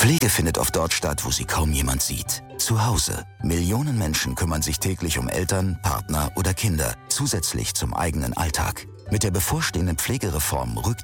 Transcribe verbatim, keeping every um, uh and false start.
Pflege findet oft dort statt, wo sie kaum jemand sieht. Zu Hause. Millionen Menschen kümmern sich täglich um Eltern, Partner oder Kinder, zusätzlich zum eigenen Alltag. Mit der bevorstehenden Pflegereform rückt